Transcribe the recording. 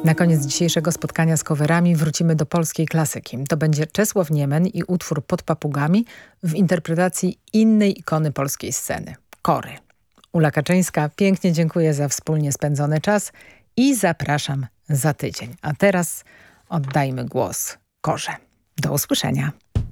Na koniec dzisiejszego spotkania z coverami wrócimy do polskiej klasyki. To będzie Czesław Niemen i utwór Pod papugami w interpretacji innej ikony polskiej sceny – Kory. Ula Kaczyńska, pięknie dziękuję za wspólnie spędzony czas i zapraszam za tydzień. A teraz oddajmy głos Korze. Do usłyszenia.